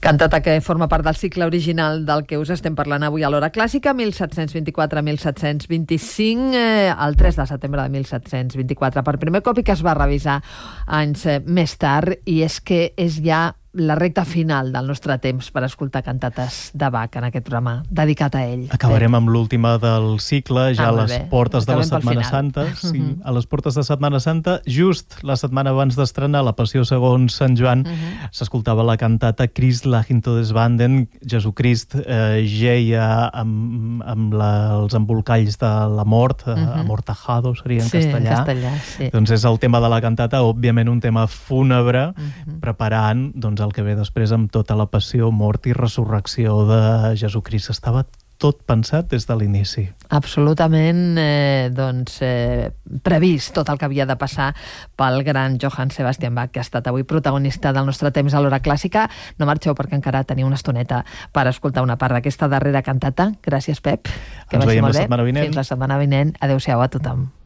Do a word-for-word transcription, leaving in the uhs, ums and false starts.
Cantata que forma part del cicle original del que us estem parlant avui a l'Hora Clàssica, disset vint-i-quatre a disset vint-i-cinc, eh, el tres de setembre de disset vint-i-quatre, per primer cop, i que es va revisar anys eh, més tard, i és que és ja la recta final del nostre temps per escoltar cantates de Bach en aquest programa dedicat a ell. Acabarem amb l'última del cicle, ja ah, a les bé. portes Acabem de la Setmana Santa. Sí, uh-huh. A les portes de Setmana Santa, just la setmana abans d'estrenar la Passió segons Sant Joan, uh-huh. s'escoltava la cantata Christ laginto des Banden, Jesucrist eh, geia amb, amb la, els embolcalls de la mort, uh-huh. amortajado seria en sí, castellà. En castellà sí. Doncs és el tema de la cantata, òbviament un tema fúnebre, uh-huh. preparant doncs, el que ve després amb tota la passió, mort i resurrecció de Jesucrist. Estava tot pensat des de l'inici. Absolutament eh, doncs, eh, previst tot el que havia de passar pel gran Johann Sebastian Bach, que ha estat avui protagonista del nostre temps a l'Hora Clàssica. No marxeu perquè encara teniu una estoneta per escoltar una part d'aquesta darrera cantata. Gràcies, Pep. Que Ens vagi veiem molt la bé. setmana vinent. Fins la setmana vinent. Adéu-siau a tothom.